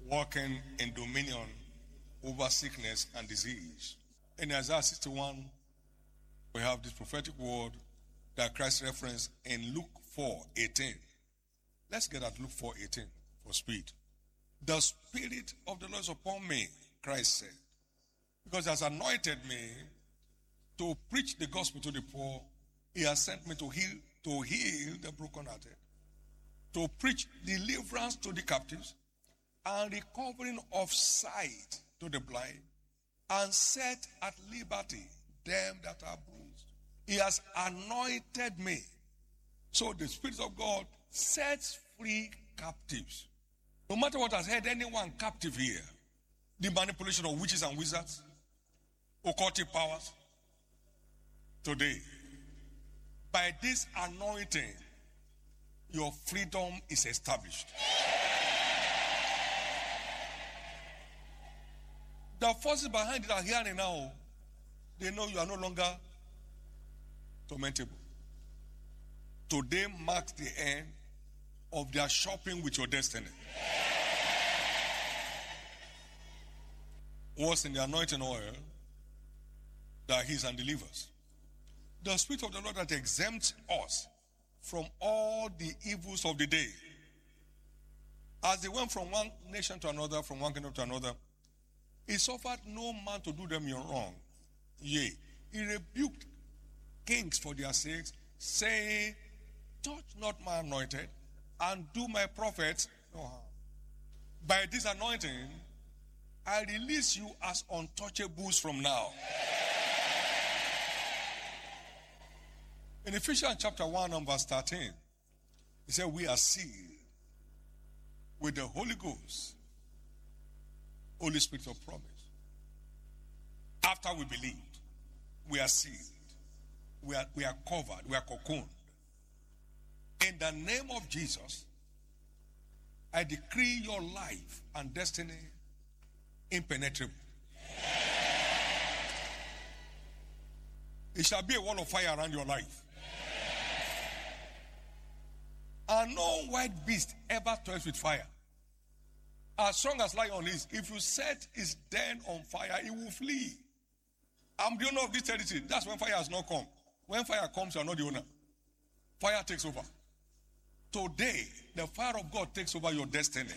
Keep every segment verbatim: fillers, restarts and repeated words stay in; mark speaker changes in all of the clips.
Speaker 1: walking in dominion over sickness and disease. In Isaiah sixty-one, we have this prophetic word that Christ referenced in Luke four eighteen. Let's get at Luke four eighteen for speed. The Spirit of the Lord is upon me, Christ said, because he has anointed me to preach the gospel to the poor. He has sent me to heal, to heal the brokenhearted, to preach deliverance to the captives, and recovering of sight to the blind, and set at liberty them that are bruised. He has anointed me. So the Spirit of God sets free captives. No matter what has held anyone captive here, the manipulation of witches and wizards, occultic powers, today, by this anointing, your freedom is established. The forces behind it are hearing now. They know you are no longer tormentable. Today marks the end of their shopping with your destiny. What's in the anointing oil that heals and delivers? The Spirit of the Lord that exempts us from all the evils of the day. As they went from one nation to another, from one kingdom to another, he suffered no man to do them wrong. Yea, he rebuked kings for their sakes, saying, touch not my anointed, and do my prophets no harm. By this anointing, I release you as untouchables from now. In Ephesians chapter one and verse thirteen, he said, we are sealed with the Holy Ghost, Holy Spirit of promise. After we believed, we are sealed. We are, we are covered. We are cocooned. In the name of Jesus, I decree your life and destiny impenetrable. It shall be a wall of fire around your life. And no white beast ever toys with fire. As strong as lion is, if you set his den on fire, it will flee. I'm the owner of this territory. That's when fire has not come. When fire comes, you are not the owner. Fire takes over. Today, the fire of God takes over your destiny.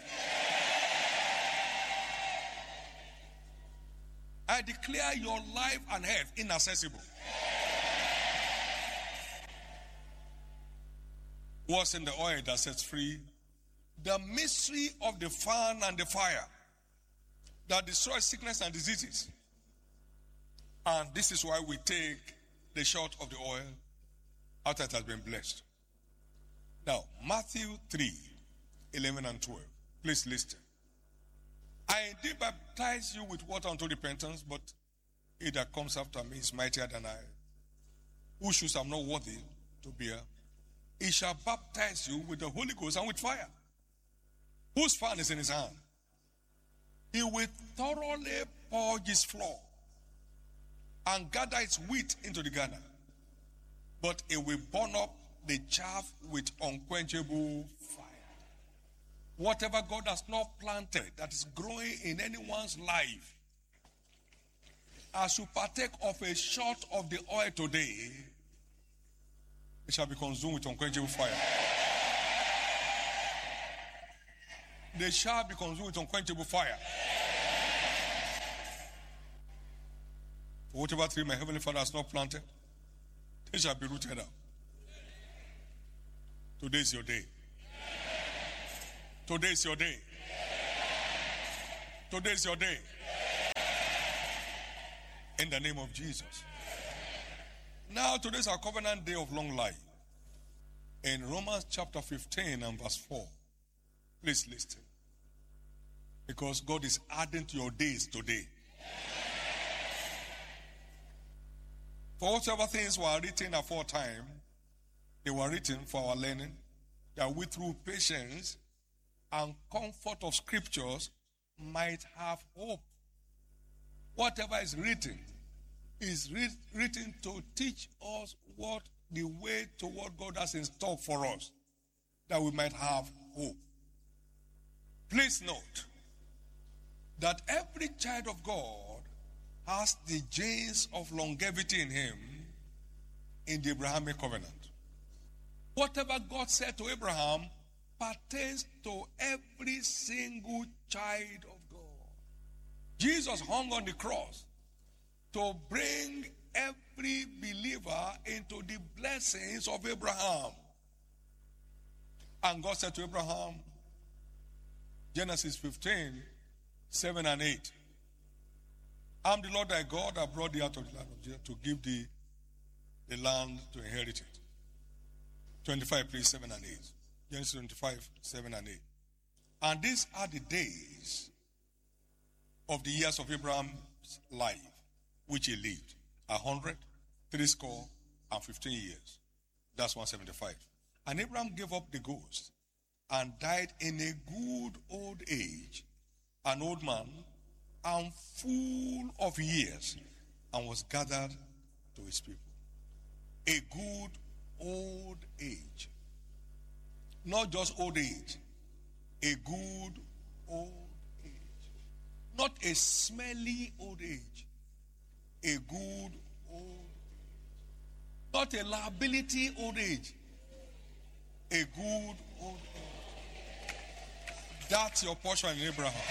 Speaker 1: I declare your life and health inaccessible. What's in the oil that sets free? The mystery of the fan and the fire that destroys sickness and diseases. And this is why we take the shot of the oil after it has been blessed. Now, Matthew three, eleven and twelve. Please listen. I indeed baptize you with water unto repentance, but he that comes after me is mightier than I, whose shoes I'm not worthy to bear. He shall baptize you with the Holy Ghost and with fire, whose fan is in his hand. He will thoroughly purge his floor and gather its wheat into the garner, but it will burn up the chaff with unquenchable fire. Whatever God has not planted that is growing in anyone's life, as you partake of a shot of the oil today, it shall be consumed with unquenchable fire. They shall be consumed with unquenchable fire. For whatever tree my heavenly Father has not planted, they shall be rooted up. Today is your day. Today is your day. Today is your day. In the name of Jesus. Now, today is our covenant day of long life. In Romans chapter fifteen and verse four. Please listen. Because God is adding to your days today. For whatever things were written aforetime, they were written for our learning, that we through patience and comfort of scriptures might have hope. Whatever is written is re- written to teach us what the way to what God has in store for us, that we might have hope. Please note that every child of God has the genes of longevity in him in the Abrahamic covenant. Whatever God said to Abraham pertains to every single child of God. Jesus hung on the cross to bring every believer into the blessings of Abraham. And God said to Abraham, Genesis fifteen, seven and eight, I'm the Lord thy God, I brought thee out of the land of Egypt to give thee the land to inherit it. twenty-five, please, seven and eight. Genesis twenty-five, seven and eight. And these are the days of the years of Abraham's life, which he lived. A hundred, three score, and fifteen years. That's one seventy-five. And Abraham gave up the ghost and died in a good old age, an old man, and full of years, and was gathered to his people. A good old age. Not just old age. A good old age. Not a smelly old age. A good old age. Not a liability old age. A good old age. That's your portion in Abraham.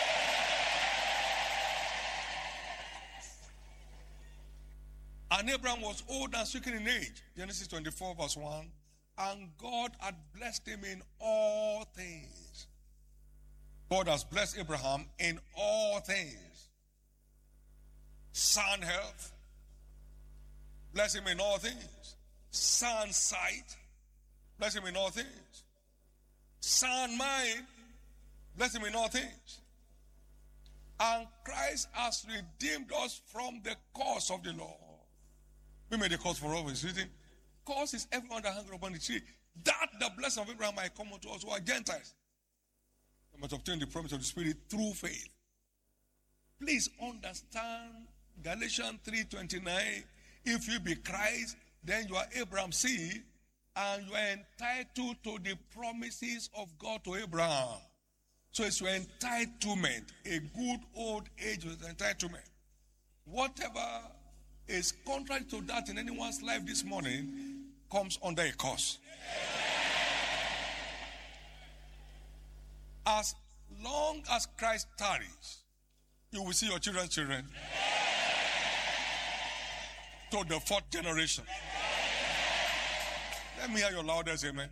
Speaker 1: And Abraham was old and stricken in age. Genesis twenty-four, verse one. And God had blessed him in all things. God has blessed Abraham in all things. Sound health. Bless him in all things. Sound sight. Bless him in all things. Sound mind. Bless him in all things. And Christ has redeemed us from the curse of the law. We made the curse for all. It's written, curse is everyone that hangs upon the tree. That the blessing of Abraham might come unto us who are Gentiles. We must obtain the promise of the Spirit through faith. Please understand Galatians three twenty-nine. If you be Christ, then you are Abraham's seed, and you are entitled to the promises of God to Abraham. So it's your entitlement. A good old age is entitlement. Whatever is contrary to that in anyone's life this morning comes under a curse. As long as Christ tarries, you will see your children's children to the fourth generation. Let me hear your loudest amen.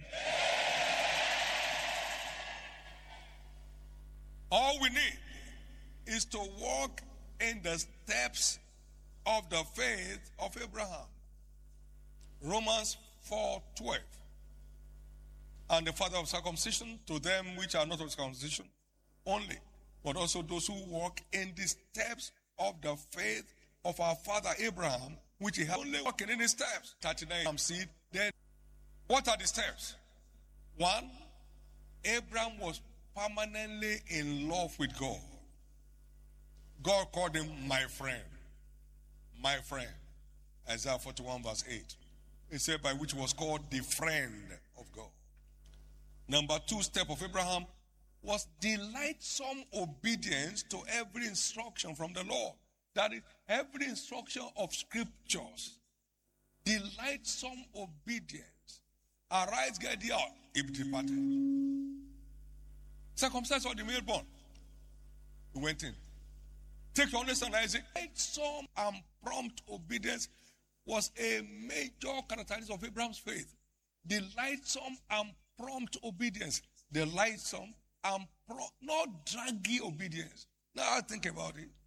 Speaker 1: All we need is to walk in the steps of the faith of Abraham. Romans four twelve. And the father of circumcision to them which are not of circumcision only, but also those who walk in the steps of the faith of our father Abraham, which he had only walking in his steps. thirty-nine seed. Then what are the steps? One, Abraham was permanently in love with God. God called him my friend. My friend. Isaiah forty-one verse eight. He said by which was called the friend of God. Number two step of Abraham was delightsome obedience to every instruction from the Lord. That is, every instruction of scriptures. Delightsome obedience. Arise, get thee out. He departed. Circumcised of the male born. He went in. Take your only son Isaac. Delightsome and prompt obedience was a major characteristic of Abraham's faith. Delightsome and prompt obedience. Delightsome and prompt, not draggy obedience. Now I think about it.